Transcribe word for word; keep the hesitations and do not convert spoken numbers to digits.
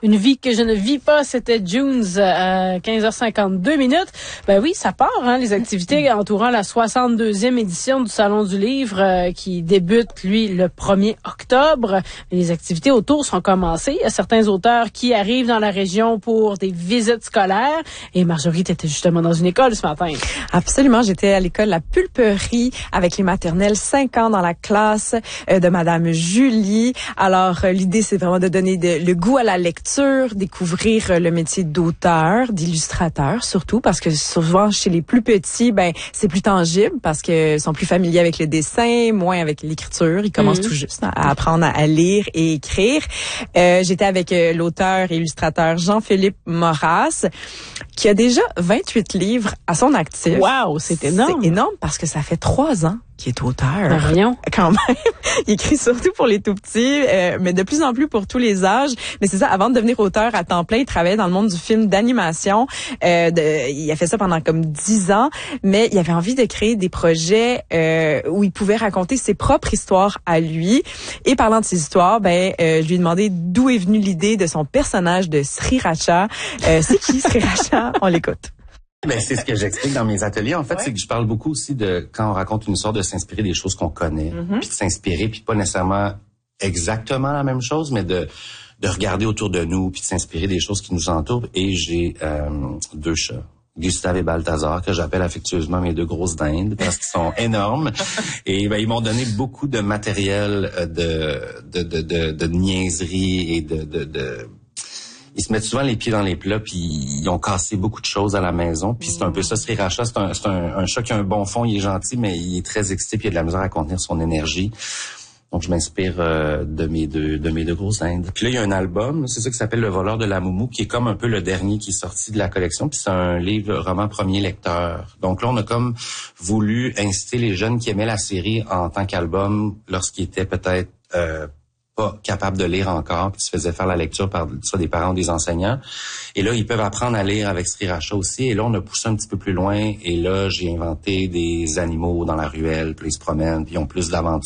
Une vie que je ne vis pas, c'était Junes à quinze heures cinquante-deux minutes. Ben oui, ça part, hein, les activités entourant la soixante-deuxième édition du Salon du Livre euh, qui débute, lui, le premier octobre. Les activités autour sont commencées. Il y a certains auteurs qui arrivent dans la région pour des visites scolaires. Et Marjorie, t'étais justement dans une école ce matin. Absolument, j'étais à l'école La Pulperie avec les maternelles, cinq ans dans la classe euh, de Madame Julie. Alors, euh, l'idée, c'est vraiment de donner de, le goût à la lecture, découvrir le métier d'auteur, d'illustrateur surtout, parce que souvent chez les plus petits, ben c'est plus tangible parce que sont plus familiers avec le dessin, moins avec l'écriture. Ils commencent mmh. tout juste à apprendre à lire et écrire. Euh, j'étais avec euh, l'auteur et illustrateur Jean-Philippe Maurras, qui a déjà vingt-huit livres à son actif. Wow, c'est énorme. C'est énorme parce que ça fait trois ans qui est auteur. Ben voyons. Quand même. Il écrit surtout pour les tout petits, euh, mais de plus en plus pour tous les âges. Mais c'est ça, avant de devenir auteur à temps plein, il travaillait dans le monde du film d'animation. Euh, de, il a fait ça pendant comme dix ans, mais il avait envie de créer des projets euh, où il pouvait raconter ses propres histoires à lui. Et parlant de ses histoires, ben euh, je lui ai demandé d'où est venue l'idée de son personnage de Sriracha. Euh, c'est qui Sriracha? On l'écoute. Ben, c'est ce que j'explique dans mes ateliers. En fait, ouais. c'est que je parle beaucoup aussi de, quand on raconte une histoire, de s'inspirer des choses qu'on connaît, mm-hmm. puis de s'inspirer, puis pas nécessairement exactement la même chose, mais de de regarder autour de nous, puis de s'inspirer des choses qui nous entourent. Et j'ai euh, deux chats, Gustave et Balthazar, que j'appelle affectueusement mes deux grosses dindes, parce qu'ils sont énormes. Et ben, ils m'ont donné beaucoup de matériel de de de de, de niaiserie et de de, de ils se mettent souvent les pieds dans les plats, puis ils ont cassé beaucoup de choses à la maison. Puis c'est un peu ça, Sriracha, c'est un, c'est un, un chat qui a un bon fond, il est gentil, mais il est très excité, puis il a de la misère à contenir son énergie. Donc je m'inspire euh, de mes deux de mes deux grosses Indes. Puis là, il y a un album, c'est ça qui s'appelle Le voleur de la moumou, qui est comme un peu le dernier qui est sorti de la collection. Puis c'est un livre roman premier lecteur. Donc là, on a comme voulu inciter les jeunes qui aimaient la série en tant qu'album, lorsqu'ils étaient peut-être euh, pas capables de lire encore, puis se faisaient faire la lecture par soit des parents ou des enseignants. Et là, ils peuvent apprendre à lire avec Sriracha aussi. Et là, on a poussé un petit peu plus loin. Et là, j'ai inventé des animaux dans la ruelle, puis ils se promènent, puis ils ont plus d'aventure.